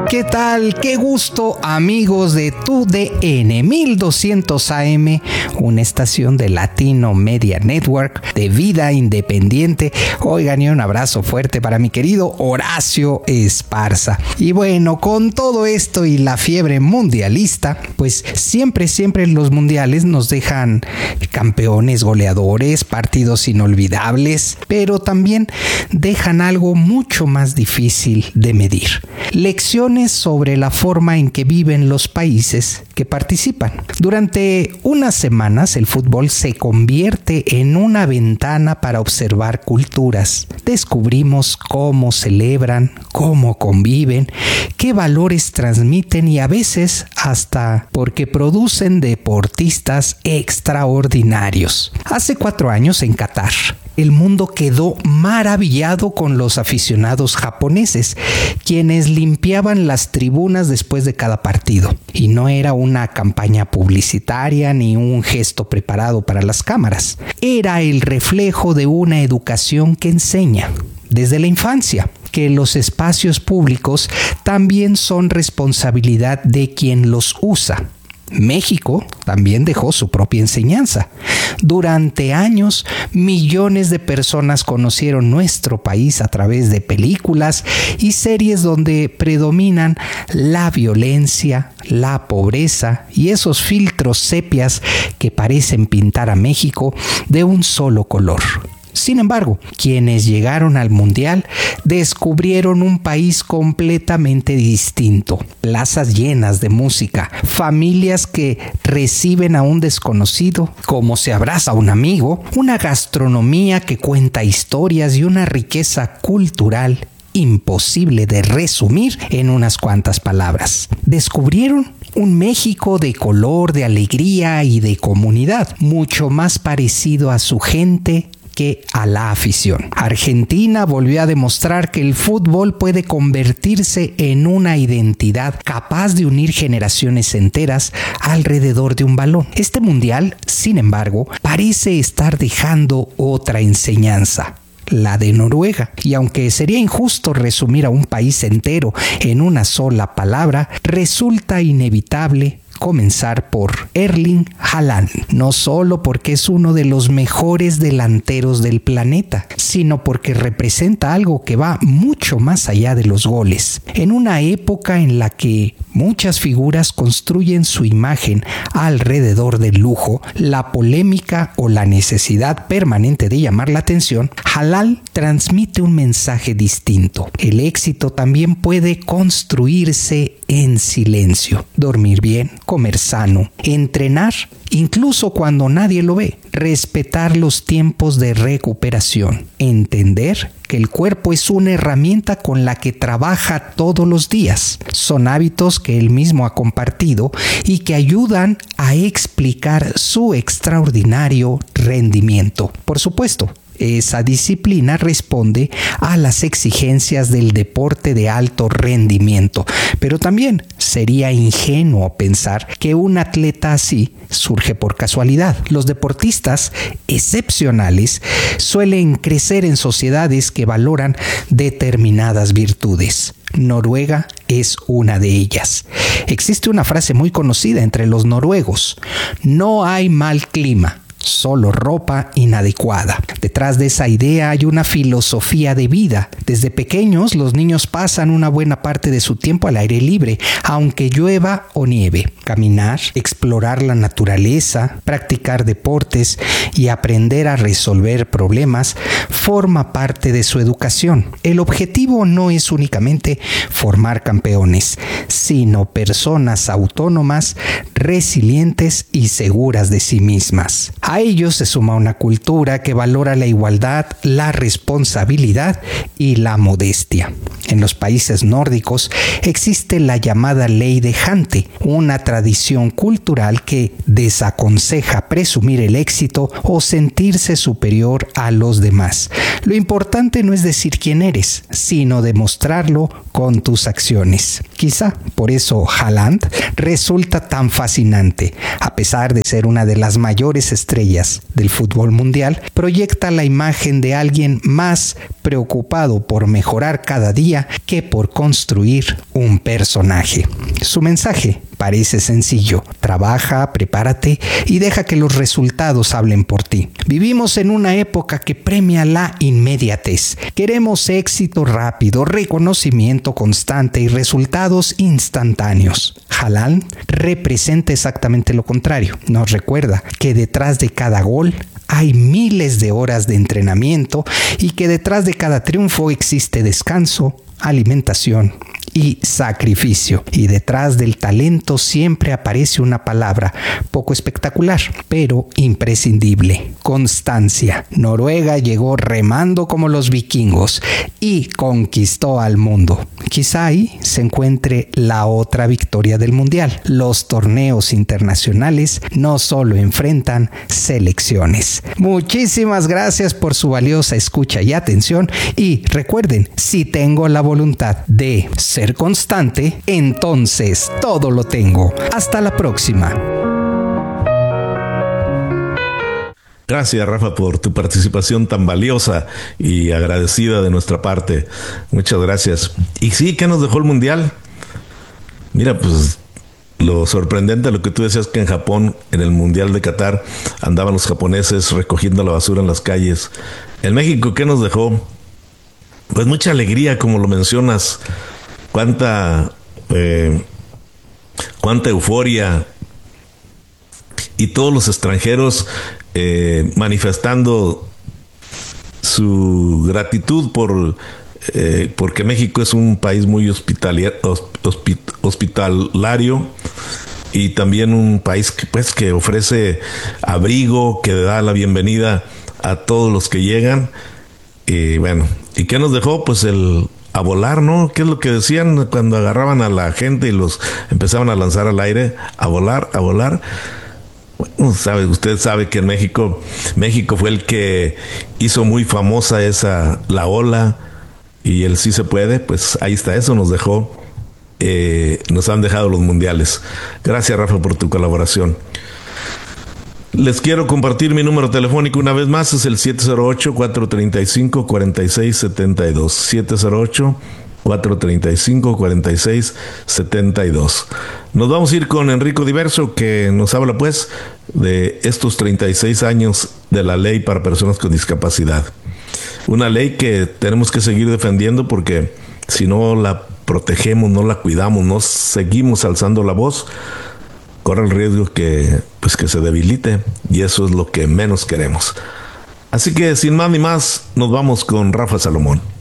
¿Qué tal? Qué gusto, amigos de TUDN 1200 AM, una estación de Latino Media Network de vida independiente. Oigan, y un abrazo fuerte para mi querido Horacio Esparza. Y bueno, con todo esto y la fiebre mundialista, pues siempre los mundiales nos dejan campeones, goleadores, partidos inolvidables, pero también dejan algo mucho más difícil de medir: lecciones sobre la forma en que viven los países que participan. Durante unas semanas el fútbol se convierte en una ventana para observar culturas. Descubrimos cómo celebran, cómo conviven, qué valores transmiten y a veces hasta porque producen deportistas extraordinarios. Hace 4 años en Qatar, el mundo quedó maravillado con los aficionados japoneses, quienes limpiaban las tribunas después de cada partido. Y no era una campaña publicitaria ni un gesto preparado para las cámaras. Era el reflejo de una educación que enseña desde la infancia que los espacios públicos también son responsabilidad de quien los usa. México también dejó su propia enseñanza. Durante años, millones de personas conocieron nuestro país a través de películas y series donde predominan la violencia, la pobreza y esos filtros sepias que parecen pintar a México de un solo color. Sin embargo, quienes llegaron al Mundial descubrieron un país completamente distinto, plazas llenas de música, familias que reciben a un desconocido como se abraza a un amigo, una gastronomía que cuenta historias y una riqueza cultural imposible de resumir en unas cuantas palabras. Descubrieron un México de color, de alegría y de comunidad, mucho más parecido a su gente que a la afición. Argentina volvió a demostrar que el fútbol puede convertirse en una identidad capaz de unir generaciones enteras alrededor de un balón. Este mundial, sin embargo, parece estar dejando otra enseñanza: la de Noruega. Y aunque sería injusto resumir a un país entero en una sola palabra, resulta inevitable comenzar por Erling Haaland, no solo porque es uno de los mejores delanteros del planeta, sino porque representa algo que va mucho más allá de los goles. En una época en la que muchas figuras construyen su imagen alrededor del lujo, la polémica o la necesidad permanente de llamar la atención, Haaland transmite un mensaje distinto. El éxito también puede construirse en silencio. Dormir bien, comer sano, entrenar incluso cuando nadie lo ve, respetar los tiempos de recuperación, entender que el cuerpo es una herramienta con la que trabaja todos los días. Son hábitos que él mismo ha compartido y que ayudan a explicar su extraordinario rendimiento. Por supuesto, esa disciplina responde a las exigencias del deporte de alto rendimiento, pero también sería ingenuo pensar que un atleta así surge por casualidad. Los deportistas excepcionales suelen crecer en sociedades que valoran determinadas virtudes. Noruega es una de ellas. Existe una frase muy conocida entre los noruegos: no hay mal clima, solo ropa inadecuada. Detrás de esa idea hay una filosofía de vida. Desde pequeños, los niños pasan una buena parte de su tiempo al aire libre, aunque llueva o nieve. Caminar, explorar la naturaleza, practicar deportes y aprender a resolver problemas forma parte de su educación. El objetivo no es únicamente formar campeones, sino personas autónomas, resilientes y seguras de sí mismas. A ello se suma una cultura que valora la igualdad, la responsabilidad y la modestia. En los países nórdicos existe la llamada ley de Jante, una tradición cultural que desaconseja presumir el éxito o sentirse superior a los demás. Lo importante no es decir quién eres, sino demostrarlo con tus acciones. Quizá por eso Haaland resulta tan fascinante. A pesar de ser una de las mayores estrellas estrellas del fútbol mundial, proyecta la imagen de alguien más preocupado por mejorar cada día que por construir un personaje. Su mensaje parece sencillo: trabaja, prepárate y deja que los resultados hablen por ti. Vivimos en una época que premia la inmediatez. Queremos éxito rápido, reconocimiento constante y resultados instantáneos. Haaland representa exactamente lo contrario. Nos recuerda que detrás de cada gol hay miles de horas de entrenamiento y que detrás de cada triunfo existe descanso, alimentación y sacrificio. Y detrás del talento siempre aparece una palabra poco espectacular, pero imprescindible: constancia. Noruega llegó remando como los vikingos y conquistó al mundo. Quizá ahí se encuentre la otra victoria del mundial. Los torneos internacionales no solo enfrentan selecciones. Muchísimas gracias por su valiosa escucha y atención, y recuerden, si tengo la voluntad de ser constante, entonces todo lo tengo. Hasta la próxima. Gracias, Rafa, por tu participación tan valiosa y agradecida de nuestra parte. Muchas gracias. Y sí, ¿qué nos dejó el Mundial? Mira, pues lo sorprendente de lo que tú decías, que en Japón, en el Mundial de Qatar, andaban los japoneses recogiendo la basura en las calles. En México, ¿qué nos dejó? Pues mucha alegría, como lo mencionas. Cuánta euforia, y todos los extranjeros manifestando su gratitud porque México es un país muy hospitalario, y también un país que ofrece abrigo, que da la bienvenida a todos los que llegan. Y bueno, ¿y qué nos dejó? Pues a volar, ¿no? ¿Qué es lo que decían cuando agarraban a la gente y los empezaban a lanzar al aire? A volar, a volar. Bueno, usted sabe que en México fue el que hizo muy famosa la ola y el sí se puede. Pues ahí está, eso nos dejó, nos han dejado los mundiales. Gracias, Rafa, por tu colaboración. Les quiero compartir mi número telefónico una vez más, es el 708-435-4672. 708-435-4672. Nos vamos a ir con Enrico Diverso, que nos habla pues de estos 36 años de la ley para personas con discapacidad. Una ley que tenemos que seguir defendiendo, porque si no la protegemos, no la cuidamos, no seguimos alzando la voz, corre el riesgo que se debilite, y eso es lo que menos queremos. Así que sin más ni más, nos vamos con Rafa Salomón.